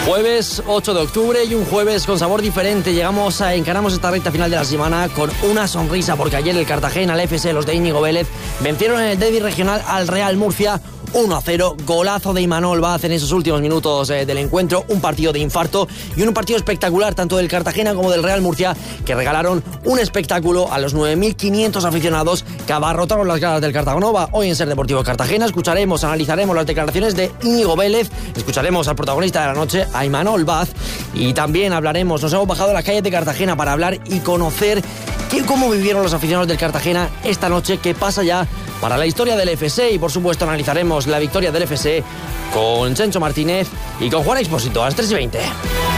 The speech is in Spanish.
Jueves 8 de octubre y un jueves con sabor diferente. Encaramos esta recta final de la semana con una sonrisa, porque ayer el Cartagena, el FC, los de Íñigo Vélez, vencieron en el derbi regional al Real Murcia 1-0, golazo de Imanol Vaz en esos últimos minutos del encuentro, un partido de infarto y un partido espectacular tanto del Cartagena como del Real Murcia, que regalaron un espectáculo a los 9.500 aficionados que abarrotaron las gradas del Cartagonova. Hoy en Ser Deportivo Cartagena analizaremos las declaraciones de Íñigo Vélez, escucharemos al protagonista de la noche, a Imanol Vaz, y también nos hemos bajado a las calles de Cartagena para hablar y conocer cómo vivieron los aficionados del Cartagena esta noche, que pasa ya para la historia del FC, y por supuesto analizaremos la victoria del FC con Chencho Martínez y con Juan Expósito a las 3:20.